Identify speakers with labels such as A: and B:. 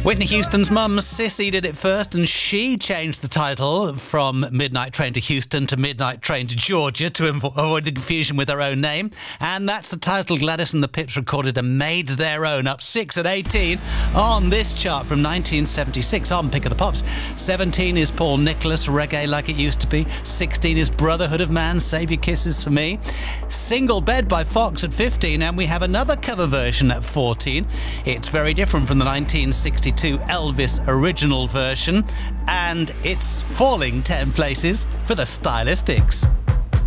A: Whitney Houston's mum, Sissy, did it first, and she changed the title from Midnight Train to Houston to Midnight Train to Georgia to avoid the confusion with her own name. And that's the title Gladys and the Pips recorded and made their own, up 6 at 18 on this chart from 1976 on Pick of the Pops. 17 is Paul Nicholas, Reggae Like It Used to Be. 16 is Brotherhood of Man, Save Your Kisses for Me. Single Bed by Fox at 15, and we have another cover version at 14. It's very different from the 1962 Elvis original version, and it's falling 10 places for the Stylistics.